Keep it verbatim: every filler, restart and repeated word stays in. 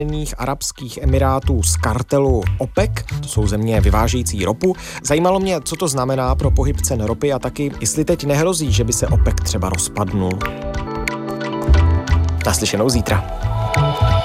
Spojených arabských emirátů z kartelu OPEC, to jsou země vyvážející ropu. Zajímalo mě, co to znamená pro pohyb cen ropy a taky, jestli teď nehrozí, že by se OPEC třeba rozpadnul. Naslyšenou zítra.